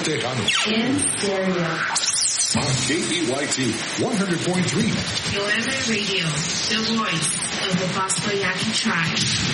Tejano. In stereo. On KBYT 100.3. Yoeme Radio, the voice of the Boscoyaki tribe.